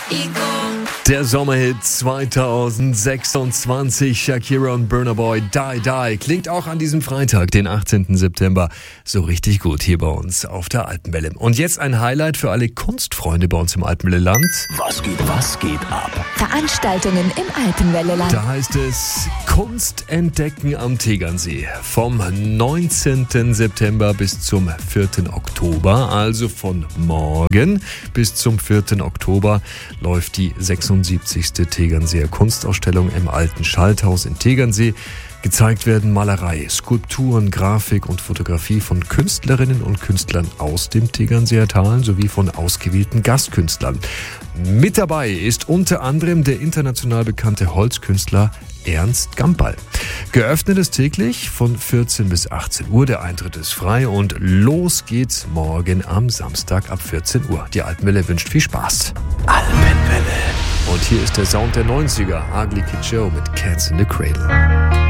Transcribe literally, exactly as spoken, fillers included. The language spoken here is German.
Der Sommerhit zwanzig sechsundzwanzig, Shakira und Burna Boy, Die Die, klingt auch an diesem Freitag, den achtzehnten September, so richtig gut hier bei uns auf der Alpenwelle. Und jetzt ein Highlight für alle Kunstfreunde bei uns im Alpenwelle-Land. Was geht, was geht ab? Veranstaltungen im Alpenwelle-Land. Da heißt es Kunst entdecken am Tegernsee. Vom neunzehnten September bis zum vierten Oktober, also von morgen bis zum vierten Oktober, läuft die sechsundsiebzigste Tegernseer Kunstausstellung im Alten Schalthaus in Tegernsee. Gezeigt werden Malerei, Skulpturen, Grafik und Fotografie von Künstlerinnen und Künstlern aus dem Tegernseer Tal sowie von ausgewählten Gastkünstlern. Mit dabei ist unter anderem der international bekannte Holzkünstler Ernst Gampal. Geöffnet ist täglich von vierzehn bis achtzehn Uhr. Der Eintritt ist frei und los geht's morgen am Samstag ab vierzehn Uhr. Die Alpenwelle wünscht viel Spaß. Alpenwelle. Und hier ist der Sound der neunziger. Ugly Kid Joe mit Cats in the Cradle.